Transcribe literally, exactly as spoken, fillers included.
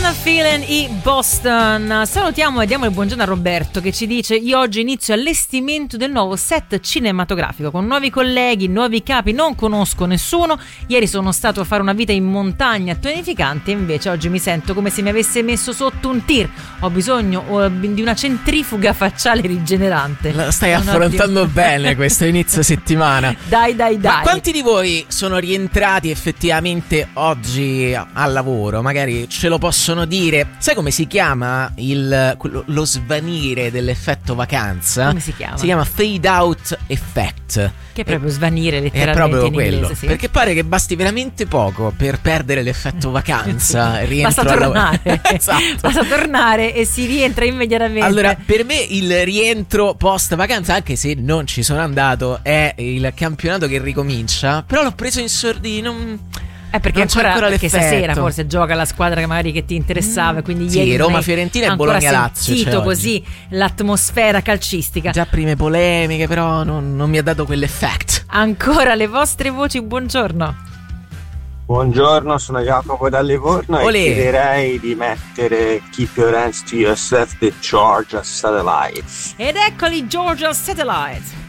Kinda Feeling i Boston. Salutiamo e diamo il buongiorno a Roberto che ci dice: io oggi inizio allestimento del nuovo set cinematografico con nuovi colleghi, nuovi capi, non conosco nessuno. Ieri sono stato a fare una vita in montagna tonificante, invece oggi mi sento come se mi avesse messo sotto un tir. Ho bisogno uh, di una centrifuga facciale rigenerante. La stai non affrontando ottimo. bene questo inizio settimana. Dai dai dai. Ma quanti di voi sono rientrati effettivamente oggi al lavoro? Magari ce lo possono dire. Sai come si chiama il, lo svanire dell'effetto vacanza? Come si chiama? Si chiama fade out effect. Che è proprio svanire È letteralmente proprio in quello, inglese, sì. perché pare che basti veramente poco per perdere l'effetto vacanza. Sì. Rientro Basta al tornare. lavoro. Esatto. Basta tornare e si rientra immediatamente. Allora, per me il rientro post vacanza, anche se non ci sono andato, è il campionato che ricomincia. Però l'ho preso in sordino. Eh, perché non c'è ancora, ancora perché l'effetto. stasera forse gioca la squadra che magari che ti interessava, quindi Sì, ieri non Roma, hai Fiorentina e ancora Bologna-Lazio c'è sentito oggi. così l'atmosfera calcistica. Già prime polemiche, però non, non mi ha dato quell'effect. Ancora le vostre voci, buongiorno. Buongiorno, sono Jacopo da Livorno Olè. e chiederei di mettere Keep Your Hands to Yourself di Georgia Satellites. Ed eccoli Georgia Satellite.